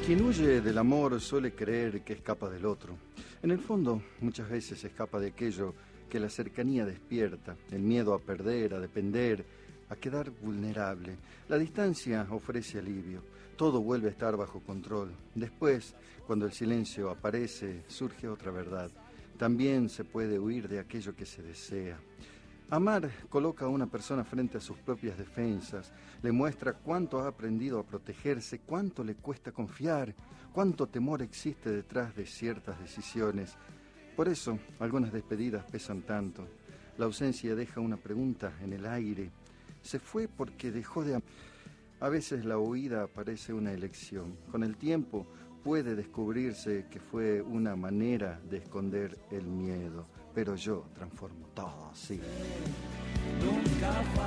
Quien huye del amor suele creer que escapa del otro. En el fondo, muchas veces escapa de aquello que la cercanía despierta, el miedo a perder, a depender, a quedar vulnerable. La distancia ofrece alivio, todo vuelve a estar bajo control. Después, cuando el silencio aparece, surge otra verdad. También se puede huir de aquello que se desea. Amar coloca a una persona frente a sus propias defensas, le muestra cuánto ha aprendido a protegerse, cuánto le cuesta confiar, cuánto temor existe detrás de ciertas decisiones. Por eso, algunas despedidas pesan tanto. La ausencia deja una pregunta en el aire. ¿Se fue porque dejó de amar? A veces la huida parece una elección. Con el tiempo puede descubrirse que fue una manera de esconder el miedo. Pero yo transformo todo, sí.